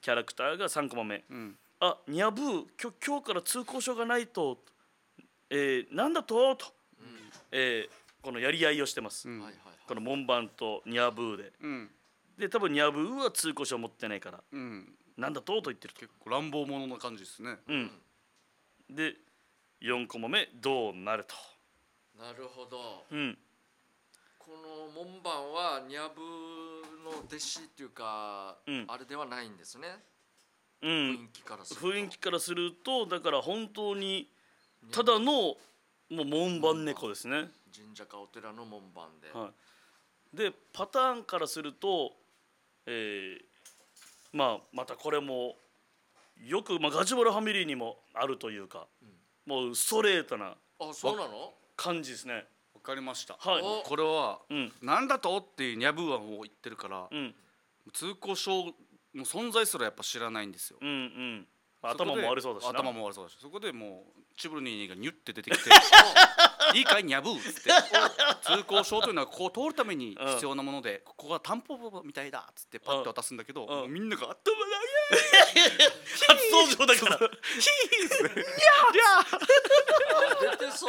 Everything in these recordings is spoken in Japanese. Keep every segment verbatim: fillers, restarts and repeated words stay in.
キャラクターがさんコマ目、 うん、 あ、ニャブー今日、今日から通行証がないと、えー、なんだとと、うん、えー、このやり合いをしてます、うん、この門番とニャブーで、うん、で多分ニャブーは通行証を持ってないから、うん、なんだとと言ってると、結構乱暴者な感じですね、 うん、でよんコマ目どうなると。 なるほど、 うん、 この門番はニャブーの弟子っていうか、うん、あれではないんですね、うん、雰囲気からすると雰囲気からするとだから本当にただのもう門番猫ですね。 神社かお寺の門番で、 はい、でパターンからすると、えー、まあまたこれもよく、まあ、ガジュマルファミリーにもあるというか、うん、もうストレートな感じですね。 わかりました、 はい、 これは、うん、なんだとってニャブーはもう言ってるから、うん、通行証の存在すらやっぱ知らないんですよ、うんうん、 頭も悪そうだしな。 頭も悪そうだし、そこでもうチブルニーがニュって出てきていいかいニャブーっつって通行証というのはここを通るために必要なもので、ここがタンポポみたいだっつってパッと渡すんだけど、もうみんなが頭が初登場だからヒーですね。いや出てそう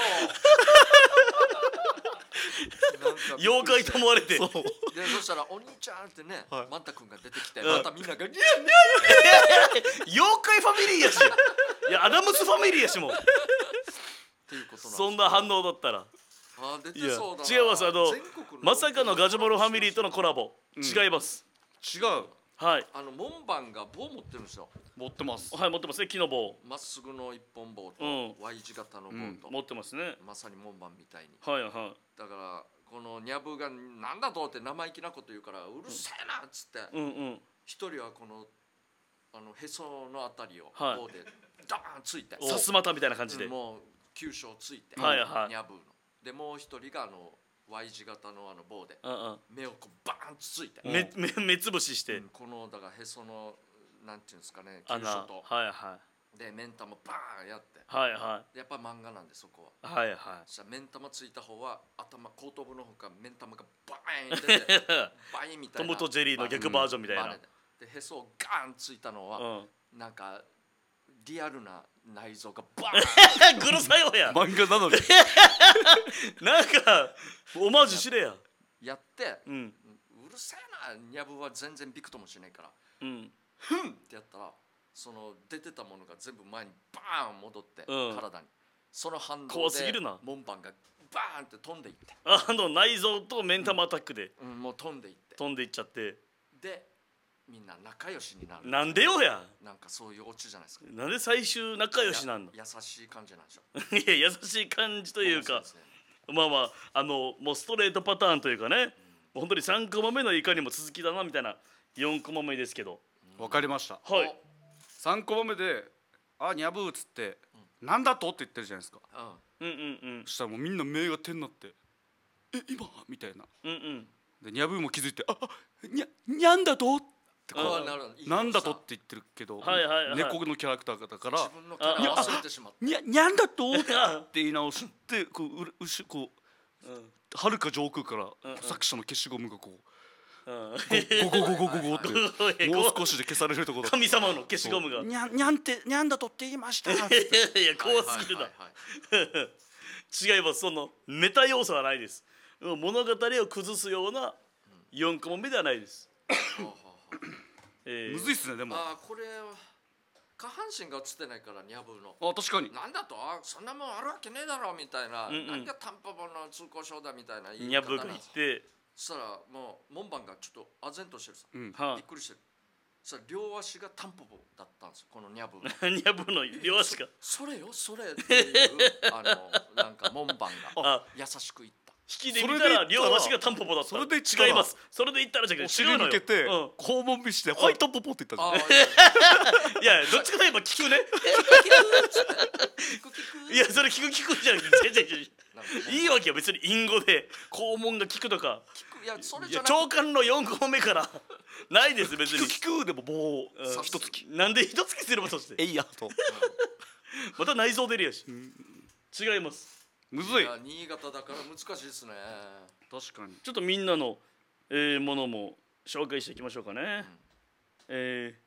妖怪と思われて、 でそしたらお兄ちゃんってね、マンタ君が出てきて、またみんながニャニャ妖怪ファミリーやし、いやアダムスファミリーやしもっていうことなん、 そんな反応だったら、 あ出てそうだな。 違います。あのまさかのガジュマルファミリーとのコラボ、うん、違います。 違う。 はい。 あの門番が棒持ってるんですよ。 持ってます。 はい、持ってますね。木の棒。 まっすぐの一本棒と、うん、Y 字型の棒と、 うん、持ってますね。 まさに門番みたいに。 はいはい。 だからこのニャブがなんだとって生意気なこと言うからうるせえなっつって、うんうん、一人はこのあのへそのあたりを棒でダーンついて、 さすまたみたいな感じで、 うん、もう急所ついて、 はいはい、 ニャブのでもう一人があの Y 字型のあの棒で、 うんうん、 目をこうバーンつついて、 目目目つぶしして、うん、 このだからへそのなんていうんですかね、急所と、 はいはい、 で目ん玉バーンやって、 はいはい、 やっぱ漫画なんでそこは、 はいはい、 そしたら目ん玉ついた方は頭後頭部の方から目ん玉がバーン出てバインみたいな、 トムとジェリーの逆バージョンみたいな、 でへそをガーンついたのは、うん、なんかリアルな内臓がバーングロさよや漫画なのになんかオマージュしれややって、 うん、 うるせえな、ニャブは全然びくともしないから、 うん、 ふんってやったらその出てたものが全部前にバーン戻って、うん、体にその反動で怖すぎるな、 門番がバーンって飛んでいって、 あの内臓と目ん玉アタックで、 うんうん、もう飛んでいって飛んでいっちゃって、 でみんな仲良しになる。 なんでよや、 なんかそういうオチじゃないですか。 なんで最終仲良しなんの。 優しい感じなんでしょいや優しい感じというか、まあまああのもうストレートパターンというかね、うん、本当にさんコマ目のいかにも続きだなみたいなよんコマ目ですけど、 わかりました。 はい。 さんコマ目であニャブーっつって、うん、なんだとって言ってるじゃないですか。 うんうんうん。 そしたらもうみんな目が点になってえ今みたいな。 うんうん。 でニャブーも気づいてあにゃにゃんだとってこう、 なるほど、 なんだとって言ってるけど、 はいはいはい、 猫のキャラクターだから自分のキャラ忘れてしまった。 にゃにゃんだとって言い直してこうううしこうはるか上空から作者の消しゴムがこう。ゴゴゴゴゴゴってもう少しで消されるところ、 神様の消しゴムがにゃんにゃんってにゃんだとって言いましたいやいや怖すぎるな、違います。そのメタ要素はないです。物語を崩すようなよんコマ目ではないです。 えー、むずいっすね。でもあこれ下半身が映ってないからニャブーのあ確かになんだとそんなもんあるわけねえだろみたいな、うんうん、何がタンポポの通行証だみたいな言い方ニャブーが言ってそしたらもう門番がちょっと唖然としてるさ、うん、びっくりしてる。そしたら両足がタンポポだったんですよ、このニャブーのニャブーの両足がそ, それよそれっていうあのなんか門番が優しく言った。 引きで見たら両足がタンポポだった。 それで違います。それで言ったら違う。 尻抜けて肛門見してはいタンポポって言ったんですね。いやどっちかといえば聞くね。いやそれ聞く聞くじゃん。いいわけよ別に隠語で肛門が聞くとか。 いやそれじゃなく長官のよんコマ目からないです別に。 聞くでももう一つき。 なんで一つきすればとして。 えいやと。 また内臓出るやし。違います。 むずい。 いや新潟だから難しいですね。 確かに。 ちょっとみんなの、えー、ものも紹介していきましょうかね。うん、えー